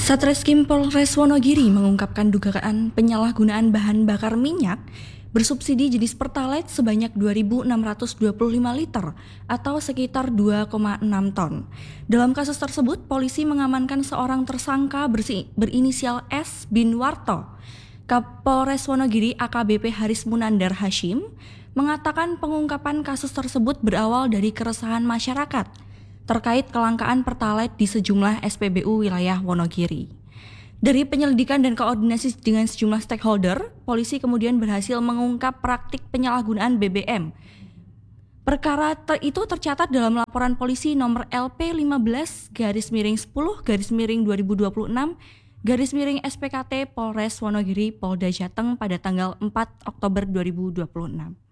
Satreskrim Polres Wonogiri mengungkapkan dugaan penyalahgunaan bahan bakar minyak bersubsidi jenis Pertalite sebanyak 2.625 liter atau sekitar 2,6 ton. Dalam kasus tersebut, polisi mengamankan seorang tersangka berinisial S bin Warto. Kapolres Wonogiri AKBP Haris Munandar Hashim mengatakan pengungkapan kasus tersebut berawal dari keresahan masyarakat terkait kelangkaan Pertalite di sejumlah SPBU wilayah Wonogiri. Dari penyelidikan dan koordinasi dengan sejumlah stakeholder, polisi kemudian berhasil mengungkap praktik penyalahgunaan BBM. Perkara itu tercatat dalam laporan polisi nomor LP15-10-10-2026-SPKT Polres Wonogiri Polda Jateng pada tanggal 4 Oktober 2026.